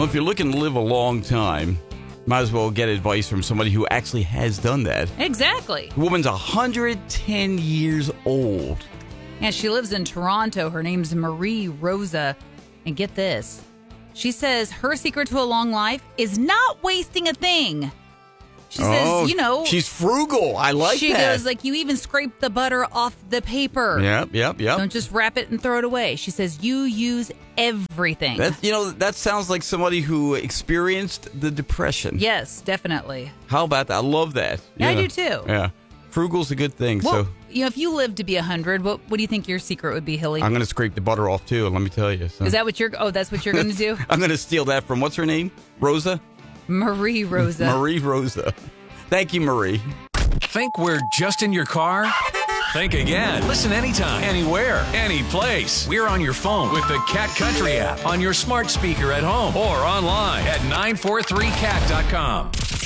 Well, if you're looking to live a long time, might as well get advice from somebody who actually has done that. Exactly. The woman's 110 years old. Yeah, she lives in Toronto. Her name's Marie Rosa. And get this. She says her secret to a long life is not wasting a thing. She says, she's frugal. I like she that. goes, you even scrape the butter off the paper. Yep. Don't just wrap it and throw it away. She says, you use everything. That sounds like somebody who experienced the Depression. Yes, definitely. How about that? I love that. Yeah, I do too. Yeah. Frugal's a good thing. Well, so if you lived to be 100, what do you think your secret would be, Hilly? I'm going to scrape the butter off too, let me tell you. So. Is that what that's what you're going to do? I'm going to steal that from, what's her name? Rosa? Marie Rosa. Marie Rosa. Thank you, Marie. Think we're just in your car? Think again. Listen anytime, anywhere, any place. We're on your phone with the Cat Country app, on your smart speaker at home, or online at 943cat.com.